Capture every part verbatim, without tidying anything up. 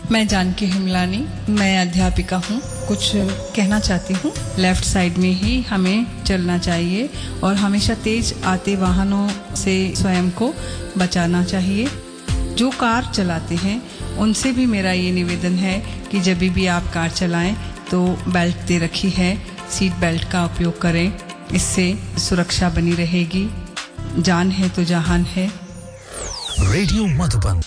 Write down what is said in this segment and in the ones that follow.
मैं जानकी हिमलानी, मैं अध्यापिका हूँ। कुछ कहना चाहती हूँ। लेफ्ट साइड में ही हमें चलना चाहिए और हमेशा तेज आते वाहनों से स्वयं को बचाना चाहिए। जो कार चलाते हैं उनसे भी मेरा ये निवेदन है कि जब भी आप कार चलाएं तो बेल्ट दे रखी है, सीट बेल्ट का उपयोग करें। इससे सुरक्षा बनी रहेगी। जान है तो जहान है। रेडियो मधुबन।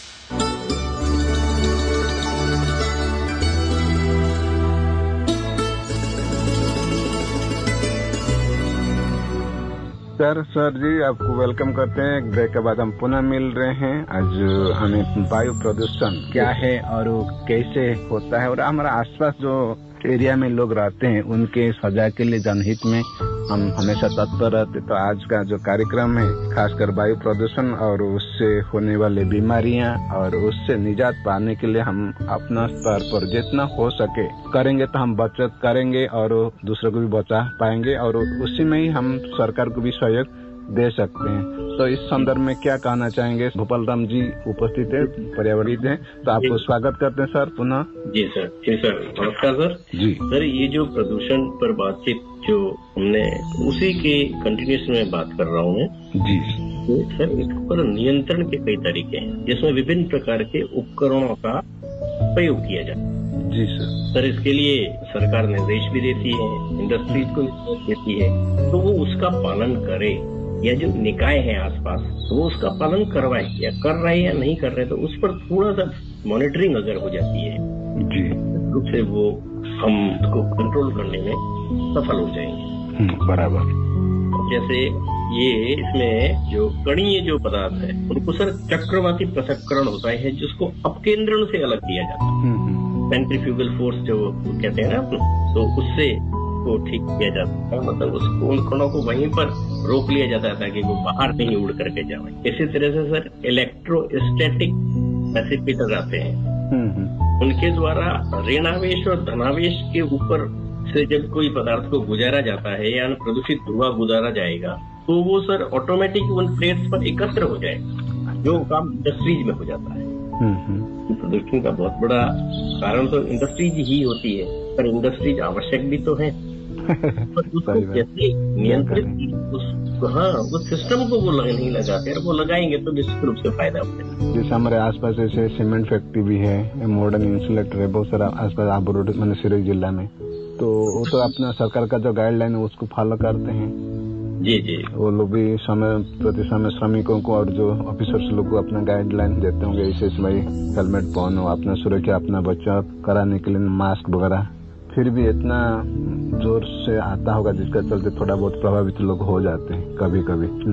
सर सर जी आपको वेलकम करते हैं। एक ब्रेक के बाद हम पुनः मिल रहे हैं। आज हमें वायु प्रदूषण क्या है और कैसे होता है और हमारा आसपास जो एरिया में लोग रहते हैं उनके सजा के लिए जनहित में हम हमेशा तत्पर रहते। तो आज का जो कार्यक्रम है खासकर वायु प्रदूषण और उससे होने वाली बीमारियां और उससे निजात पाने के लिए हम अपना स्तर पर जितना हो सके करेंगे तो हम बचत करेंगे और दूसरों को भी बचा पाएंगे और उसी में ही हम सरकार को भी सहयोग दे सकते हैं। तो इस संदर्भ में क्या कहना चाहेंगे? भोपाल राम जी उपस्थित है, पर्यावरणविद हैं, तो आपको स्वागत करते हैं सर पुनः। जी सर। जी सर, नमस्कार सर। जी सर, ये जो प्रदूषण पर बातचीत जो हमने उसी के कंटिन्यूएशन में बात कर रहा हूँ मैं। जी तो सर, इस पर नियंत्रण के कई तरीके हैं जिसमें विभिन्न प्रकार के उपकरणों का प्रयोग किया जाता है। जी सर। सर, इसके लिए सरकार निर्देश भी देती है, इंडस्ट्रीज को देती है, तो वो उसका पालन करे या जो निकाय है आसपास वो उसका पालन करवाए या कर रहे हैं या नहीं कर रहे, तो उस पर थोड़ा सा मॉनिटरिंग अगर हो जाती है जी रूप से वो हम उसको कंट्रोल करने में सफल हो जाएंगे। बराबर। जैसे ये इसमें जो कणीय जो पदार्थ है उनको सर चक्रवाती पृथक्करण होता है जिसको अपकेंद्रण से अलग किया जाता है। सेंट्रीफ्यूगल फोर्स जो कहते हैं ना अपने, तो उससे को ठीक किया जाता है। मतलब उसको उन कणों को वहीं पर रोक लिया जाता है ताकि वो बाहर नहीं उड़ करके जाए। इसी तरह से सर इलेक्ट्रोस्टैटिक प्रेसिपिटर आते हैं, उनके द्वारा ऋणावेश और धनावेश के ऊपर से जब कोई पदार्थ को गुजारा जाता है या प्रदूषित धुआं गुजारा जाएगा तो वो सर ऑटोमेटिक उन प्लेट्स पर एकत्र हो जाएगा, जो काम इंडस्ट्रीज में हो जाता है। प्रदूषण का बहुत बड़ा कारण तो इंडस्ट्रीज ही होती है, पर इंडस्ट्रीज आवश्यक भी तो है। पर उसको कैसे नियंत्रित उस हाँ उस सिस्टम को वो लग, नहीं लगाते, और वो लगाएंगे तो निश्चित रूप से फायदा होगा। जैसे हमारे आसपास ऐसे सीमेंट फैक्ट्री भी है, मॉडर्न इंसुलेटर है बहुत सारा आसपास आबू रोड मैंने सिरोही जिला में, तो वो तो अपना सरकार का जो गाइडलाइन है उसको फॉलो करते हैं। जी जी। वो लोग भी समय प्रति समय श्रमिकों को और जो ऑफिसर्स लोग को अपना गाइडलाइन देते होंगे, ऐसे भाई हेलमेट पहनो, अपना सुरक्षा अपना बचाव कराने के लिए मास्क वगैरह। फिर भी इतना जोर से आता होगा जिसका चलते थोड़ा बहुत प्रभावित लोग हो जाते हैं कभी कभी।